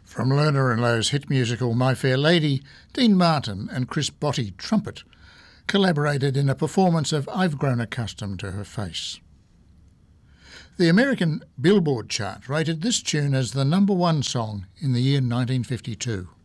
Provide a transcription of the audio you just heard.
From Lerner and Lowe's hit musical My Fair Lady, Dean Martin and Chris Botti, trumpet, collaborated in a performance of I've Grown Accustomed to Her Face. The American Billboard chart rated this tune as the #1 song in the year 1952.